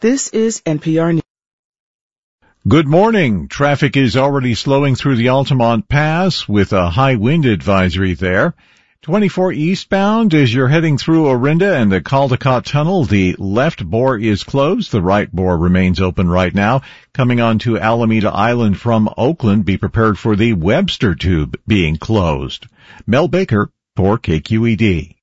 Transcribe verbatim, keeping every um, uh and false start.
This is N P R News. Good morning. Traffic is already slowing through the Altamont Pass with a high wind advisory there. twenty-four eastbound as you're heading through Orinda and the Caldecott Tunnel, the left bore is closed. The right bore remains open right now. Coming on to Alameda Island from Oakland, be prepared for the Webster Tube being closed. Mel Baker for K Q E D.